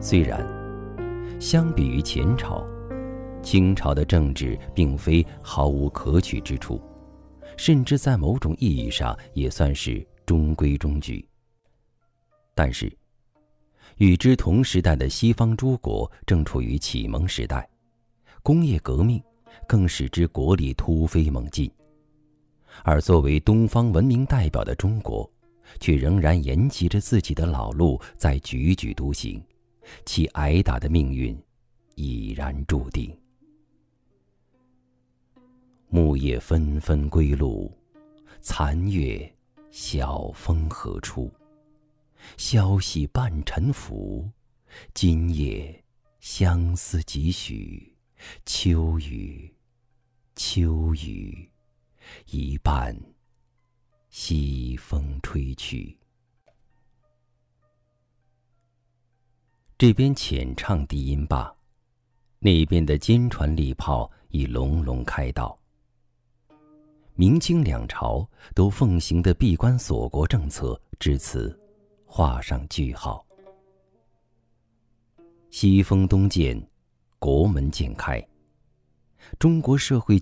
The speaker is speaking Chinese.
虽然相比于前朝，清朝的政治并非毫无可取之处，甚至在某种意义上也算是中规中矩。但是，与之同时代的西方诸国正处于启蒙时代，工业革命更使之国力突飞猛进，而作为东方文明代表的中国，却仍然沿袭着自己的老路在踽踽独行，其挨打的命运已然注定。木叶纷纷归路，残月晓风何处？消息半沉浮，今夜相思几许？秋雨，秋雨，一半西风吹去。这边浅唱低音罢，那边的坚船利炮已隆隆开道。明清两朝都奉行的闭关锁国政策至此画上句号。西风东渐，国门渐开，中国社会